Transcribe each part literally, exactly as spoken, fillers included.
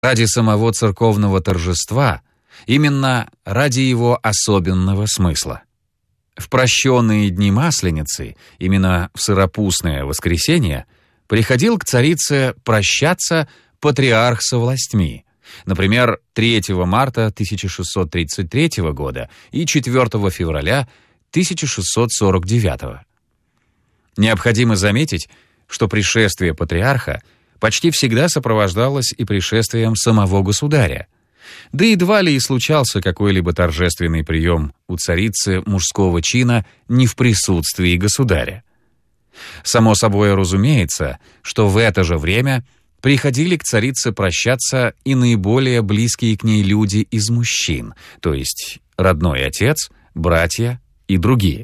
ради самого церковного торжества, именно ради его особенного смысла. В прощенные дни Масленицы, именно в сыропустное воскресенье, приходил к царице прощаться патриарх со властьми, например, третьего марта тысяча шестьсот тридцать третьего года и четвёртого февраля тысяча шестьсот сорок девятого. Необходимо заметить, что пришествие патриарха почти всегда сопровождалось и пришествием самого государя, да едва ли и случался какой-либо торжественный прием у царицы мужского чина не в присутствии государя. Само собой разумеется, что в это же время приходили к царице прощаться и наиболее близкие к ней люди из мужчин, то есть родной отец, братья и другие.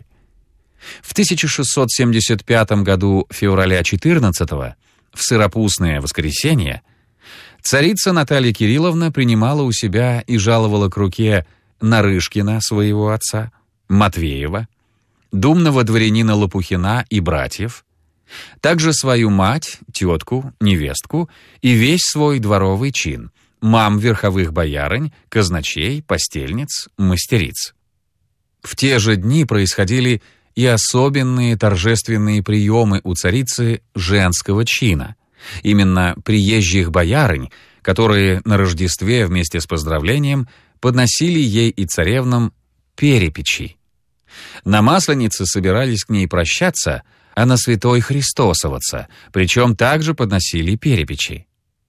В тысяча шестьсот семьдесят пятом году февраля четырнадцатого, в сыропустное воскресенье, царица Наталья Кирилловна принимала у себя и жаловала к руке Нарышкина, своего отца, Матвеева, думного дворянина Лопухина и братьев, также свою мать, тетку, невестку и весь свой дворовый чин, мам верховых боярынь, казначей, постельниц, мастериц. В те же дни происходили и особенные торжественные приемы у царицы женского чина, именно приезжих боярынь, которые на Рождестве вместе с поздравлением подносили ей и царевнам перепечи. На Масленице собирались к ней прощаться, а на Святой Христосоваться, причем также подносили перепечи.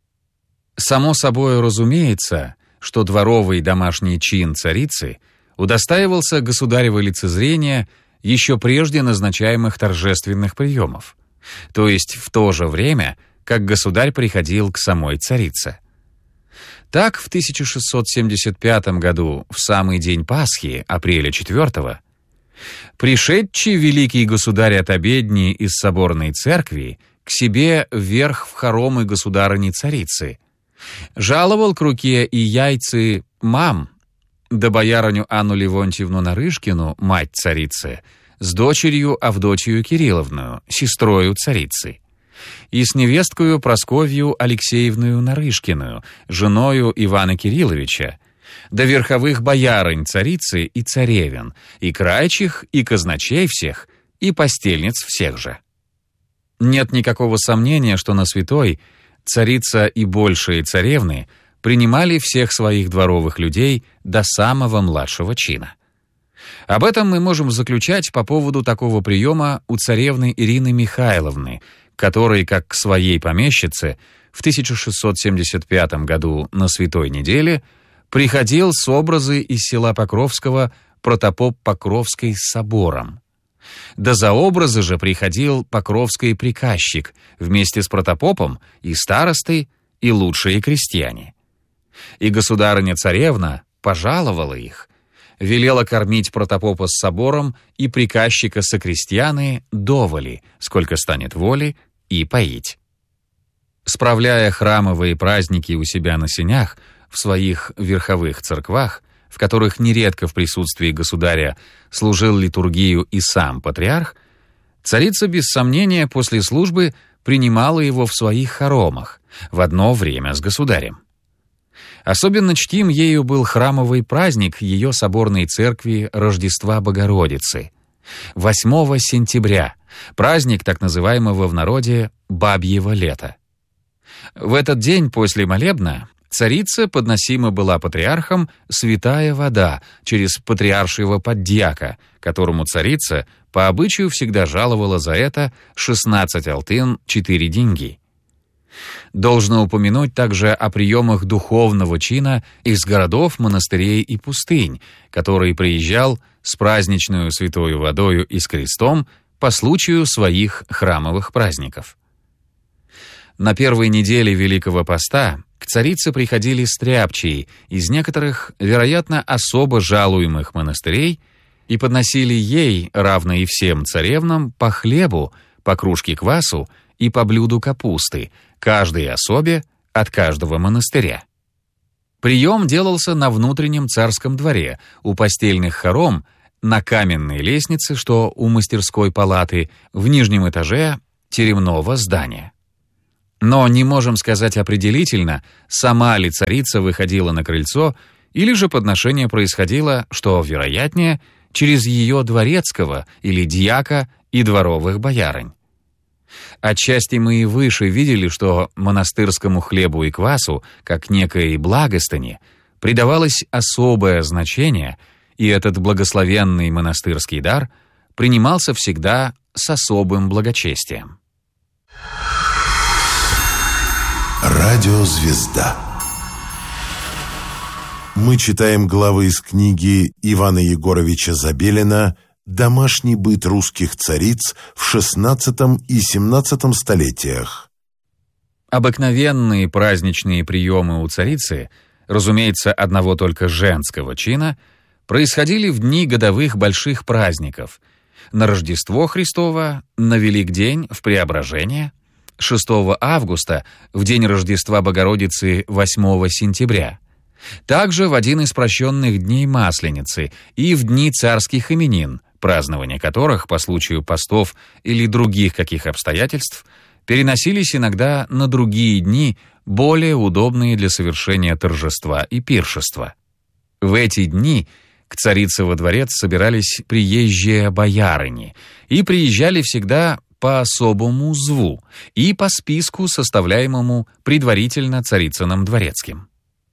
Само собой разумеется, что дворовый домашний чин царицы удостаивался государева лицезрения еще прежде назначаемых торжественных приемов, то есть в то же время, как государь приходил к самой царице. Так, в тысяча шестьсот семьдесят пятом году, в самый день Пасхи, апреля четвёртого, пришедший великий государь от обедни из соборной церкви к себе вверх в хоромы государыни-царицы, жаловал к руке и яйцы мам, да боярыню Анну Левонтьевну Нарышкину, мать царицы, с дочерью Авдотью Кирилловну, сестрою царицы, и с невесткою Прасковью Алексеевную Нарышкину, женою Ивана Кирилловича, до верховых боярынь царицы и царевен, и крайчих, и казначей всех, и постельниц всех же. Нет никакого сомнения, что на святой царица и большие царевны принимали всех своих дворовых людей до самого младшего чина. Об этом мы можем заключать по поводу такого приема у царевны Ирины Михайловны, которой, как к своей помещице, в тысяча шестьсот семьдесят пятом году на Святой неделе приходил с образы из села Покровского протопоп Покровский с собором. Да за образы же приходил Покровский приказчик вместе с протопопом и старостой, и лучшие крестьяне. И государыня-царевна пожаловала их, велела кормить протопопа с собором и приказчика со крестьяны доволи, сколько станет воли, и поить. Справляя храмовые праздники у себя на сенях, в своих верховых церквах, в которых нередко в присутствии государя служил литургию и сам патриарх, царица без сомнения после службы принимала его в своих хоромах в одно время с государем. Особенно чтим ею был храмовый праздник ее соборной церкви Рождества Богородицы, восьмого сентября, праздник так называемого в народе «бабьего лета». В этот день после молебна царице подносима была патриархом святая вода через патриаршего поддьяка, которому царица по обычаю всегда жаловала за это шестнадцать алтын четыре деньги. Должно упомянуть также о приемах духовного чина из городов, монастырей и пустынь, который приезжал с праздничную святою водою и с крестом по случаю своих храмовых праздников. На первой неделе Великого Поста к царице приходили стряпчие из некоторых, вероятно, особо жалуемых монастырей и подносили ей, равно и всем царевнам, по хлебу, по кружке квасу и по блюду капусты, каждой особе от каждого монастыря. Прием делался на внутреннем царском дворе, у постельных хором, на каменной лестнице, что у мастерской палаты, в нижнем этаже теремного здания. Но не можем сказать определительно, сама ли царица выходила на крыльцо, или же подношение происходило, что вероятнее, через ее дворецкого или дьяка и дворовых боярынь. Отчасти мы и выше видели, что монастырскому хлебу и квасу, как некой благостыне, придавалось особое значение, и этот благословенный монастырский дар принимался всегда с особым благочестием. Радиозвезда. Мы читаем главы из книги Ивана Егоровича Забелина «Домашний быт русских цариц в шестнадцатом и семнадцатом столетиях». Обыкновенные праздничные приемы у царицы, разумеется, одного только женского чина, происходили в дни годовых больших праздников: на Рождество Христово, на Великдень в Преображение, шестого августа, в день Рождества Богородицы восьмого сентября, также в один из прощенных дней Масленицы и в дни царских именин, празднование которых по случаю постов или других каких обстоятельств переносились иногда на другие дни, более удобные для совершения торжества и пиршества. В эти дни к царице во дворец собирались приезжие боярыни и приезжали всегда по особому зву и по списку, составляемому предварительно царицыным дворецким.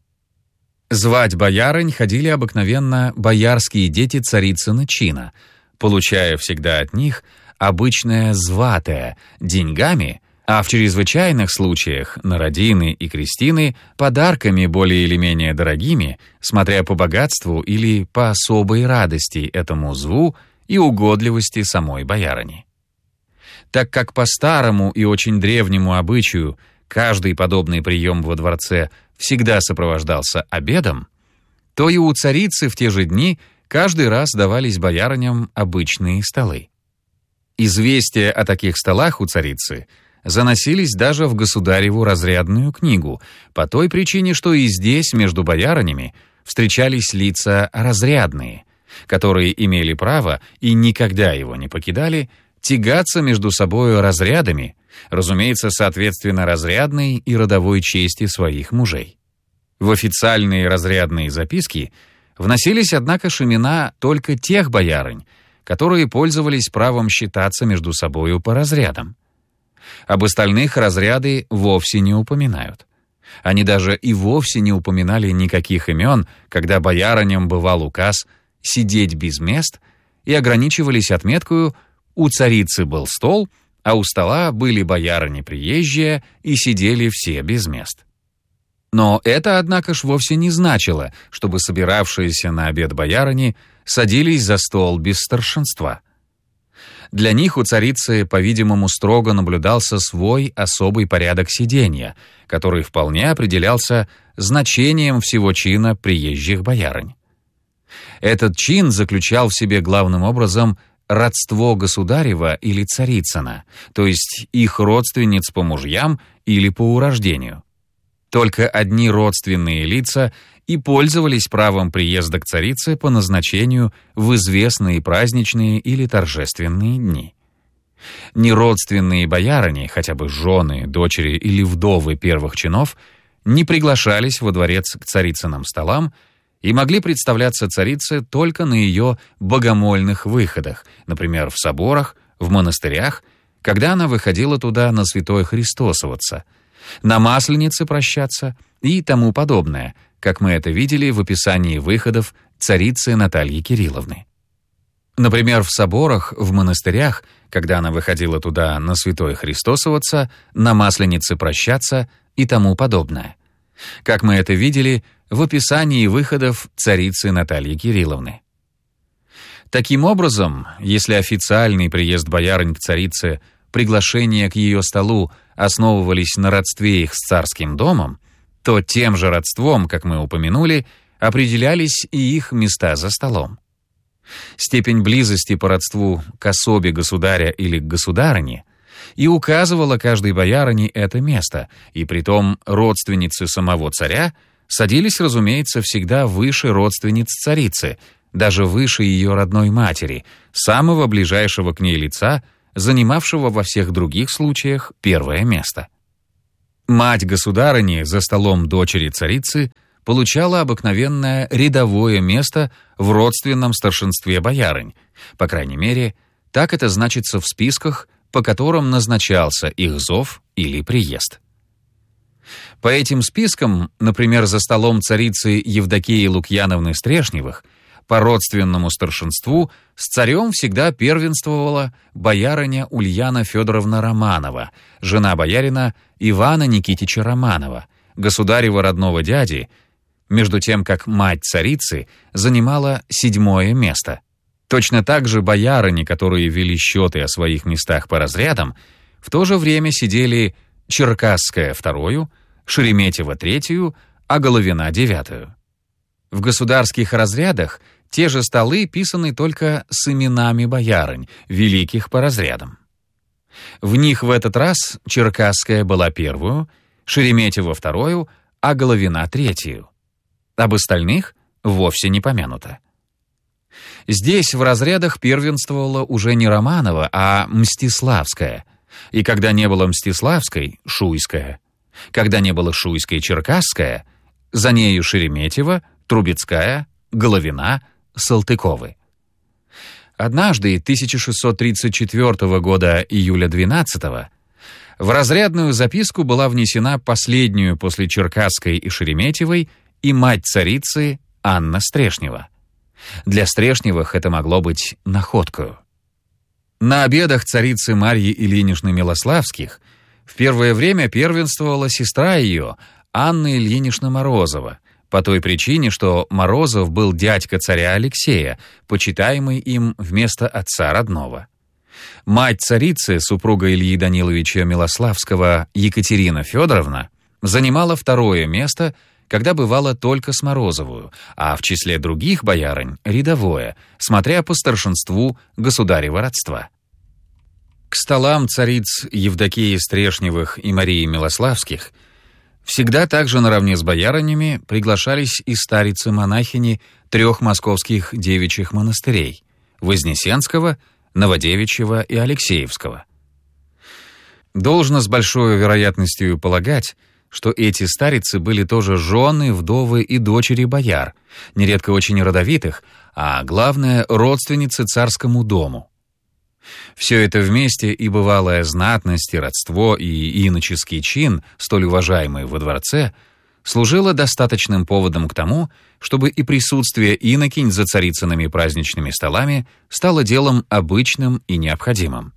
Звать боярынь ходили обыкновенно боярские дети царицына чина, получая всегда от них обычное зватое деньгами, а в чрезвычайных случаях на родины и крестины подарками более или менее дорогими, смотря по богатству или по особой радости этому зву и угодливости самой боярыни. Так как по старому и очень древнему обычаю каждый подобный прием во дворце всегда сопровождался обедом, то и у царицы в те же дни каждый раз давались боярыням обычные столы. Известия о таких столах у царицы заносились даже в государеву разрядную книгу, по той причине, что и здесь между боярынями встречались лица разрядные, которые имели право и никогда его не покидали тягаться между собою разрядами, разумеется, соответственно разрядной и родовой чести своих мужей. В официальные разрядные записки вносились, однако, имена только тех боярынь, которые пользовались правом считаться между собою по разрядам. Об остальных разряды вовсе не упоминают. Они даже и вовсе не упоминали никаких имен, когда боярыням бывал указ сидеть без мест, и ограничивались отметкою «у царицы был стол», а у стола были боярыни приезжие и сидели все без мест. Но это, однако ж, вовсе не значило, чтобы собиравшиеся на обед боярыни садились за стол без старшинства. Для них у царицы, по-видимому, строго наблюдался свой особый порядок сидения, который вполне определялся значением всего чина приезжих боярынь. Этот чин заключал в себе главным образом родство государева или царицына, то есть их родственниц по мужьям или по урождению. Только одни родственные лица и пользовались правом приезда к царице по назначению в известные праздничные или торжественные дни. Неродственные боярыни, хотя бы жены, дочери или вдовы первых чинов, не приглашались во дворец к царицыным столам и могли представляться царице только на ее богомольных выходах, например, в соборах, в монастырях, когда она выходила туда на святой христосоваться, на Масленице прощаться и тому подобное, как мы это видели в описании выходов царицы Натальи Кирилловны. Например, в соборах, в монастырях, когда она выходила туда на святой христосоваться, на Масленице прощаться и тому подобное, как мы это видели в описании выходов царицы Натальи Кирилловны. Таким образом, если официальный приезд боярынь к царице, приглашение к ее столу основывались на родстве их с царским домом, то тем же родством, как мы упомянули, определялись и их места за столом. Степень близости по родству к особе государя или к государыне и указывала каждой боярине это место, и притом родственницы самого царя садились, разумеется, всегда выше родственниц царицы, даже выше ее родной матери, самого ближайшего к ней лица, занимавшего во всех других случаях первое место. Мать государыни за столом дочери царицы получала обыкновенное рядовое место в родственном старшинстве боярынь, по крайней мере, так это значится в списках, по которым назначался их зов или приезд. По этим спискам, например, за столом царицы Евдокии Лукьяновны Стрешневых, по родственному старшинству с царем всегда первенствовала боярыня Ульяна Федоровна Романова, жена боярина Ивана Никитича Романова, государева родного дяди, между тем как мать царицы занимала седьмое место. Точно так же боярыни, которые вели счеты о своих местах по разрядам, в то же время сидели Черкасская вторую, Шереметьева третью, а Головина девятую. В государских разрядах те же столы писаны только с именами боярынь, великих по разрядам. В них в этот раз Черкасская была первую, Шереметьева вторую, а Головина третью. Об остальных вовсе не помянуто. Здесь в разрядах первенствовала уже не Романова, а Мстиславская, и когда не было Мстиславской — Шуйская, когда не было Шуйской — Черкасская, за нею Шереметьева, Трубецкая, Головина, Салтыковы. Однажды, тысяча шестьсот тридцать четвёртого года июля двенадцатого, в разрядную записку была внесена последнюю после Черкасской и Шереметьевой и мать царицы Анна Стрешнева. Для Стрешневых это могло быть находкою. На обедах царицы Марьи Ильиничны Милославских в первое время первенствовала сестра ее, Анна Ильинична Морозова, по той причине, что Морозов был дядька царя Алексея, почитаемый им вместо отца родного. Мать царицы, супруга Ильи Даниловича Милославского, Екатерина Федоровна, занимала второе место, когда бывала только с Морозовую, а в числе других боярынь — рядовое, смотря по старшинству государева родства. К столам цариц Евдокии Стрешневых и Марии Милославских всегда также наравне с боярынями приглашались и старицы-монахини трех московских девичьих монастырей — Вознесенского, Новодевичьего и Алексеевского. Должно с большой вероятностью полагать, что эти старицы были тоже жены, вдовы и дочери бояр, нередко очень родовитых, а главное — родственницы царскому дому. Все это вместе, и бывалая знатность, и родство, и иноческий чин, столь уважаемый во дворце, служило достаточным поводом к тому, чтобы и присутствие инокинь за царицыными праздничными столами стало делом обычным и необходимым.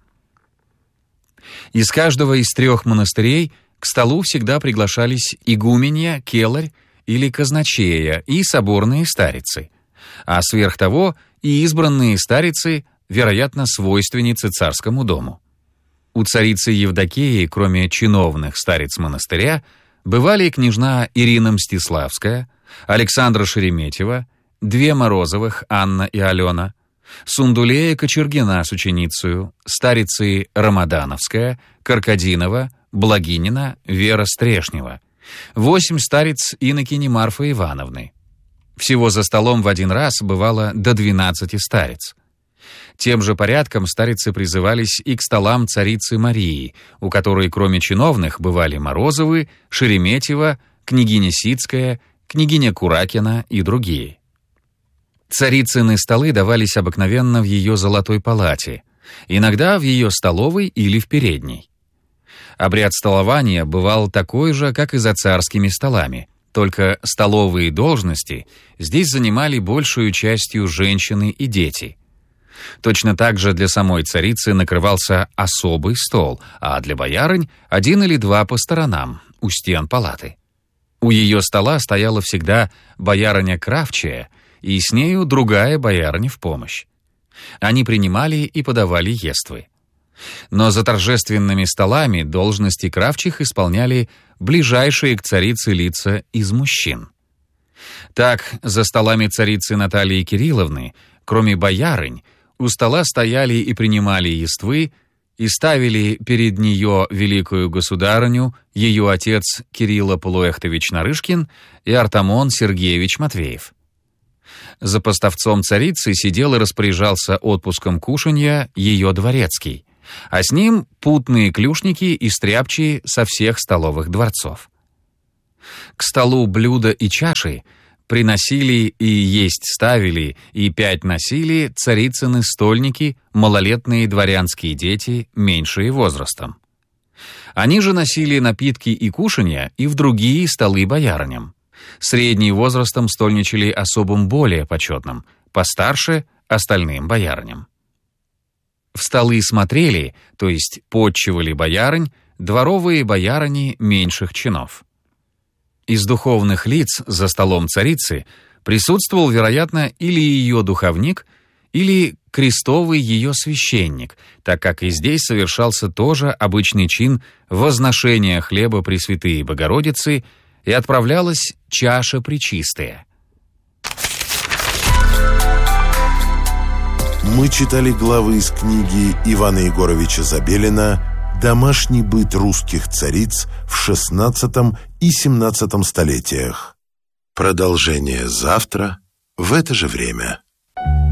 Из каждого из трех монастырей к столу всегда приглашались игуменья, келарь или казначея и соборные старицы, а сверх того и избранные старицы, вероятно, свойственницы царскому дому. У царицы Евдокии, кроме чиновных стариц монастыря, бывали и княжна Ирина Мстиславская, Александра Шереметьева, две Морозовых, Анна и Алена, Сундулея Кочергина с ученицею, старицы Рамадановская, Каркадинова, Благинина, Вера Стрешнева, восемь стариц инокини Марфы Ивановны. Всего за столом в один раз бывало до двенадцати стариц. Тем же порядком старицы призывались и к столам царицы Марии, у которой кроме чиновных бывали Морозовы, Шереметьева, княгиня Сицкая, княгиня Куракина и другие. Царицыны столы давались обыкновенно в ее золотой палате, иногда в ее столовой или в передней. Обряд столования бывал такой же, как и за царскими столами, только столовые должности здесь занимали большую частью женщины и дети. Точно так же для самой царицы накрывался особый стол, а для боярынь один или два по сторонам, у стен палаты. У ее стола стояла всегда боярыня Кравчая, и с нею другая боярыня в помощь. Они принимали и подавали ествы. Но за торжественными столами должности кравчих исполняли ближайшие к царице лица из мужчин. Так, за столами царицы Натальи Кирилловны, кроме боярынь, у стола стояли и принимали ествы, и ставили перед нее великую государыню, ее отец Кирилл Полуэхтович Нарышкин и Артамон Сергеевич Матвеев. За поставцом царицы сидел и распоряжался отпуском кушанья ее дворецкий, а с ним путные клюшники и стряпчие со всех столовых дворцов. К столу блюда и чаши приносили и есть ставили, и пять носили царицыны стольники, малолетные дворянские дети, меньшие возрастом. Они же носили напитки и кушанья и в другие столы боярыням. Средний возрастом стольничали особым более почетным, постарше — остальным боярыням. В столы смотрели, то есть подчивали боярынь, дворовые боярыни меньших чинов. Из духовных лиц за столом царицы присутствовал, вероятно, или ее духовник, или крестовый ее священник, так как и здесь совершался тоже обычный чин возношения хлеба Пресвятые Богородицы и отправлялась чаша пречистая. Мы читали главы из книги Ивана Егоровича Забелина «Домашний быт русских цариц в шестнадцатом и семнадцатом столетиях». Продолжение завтра в это же время.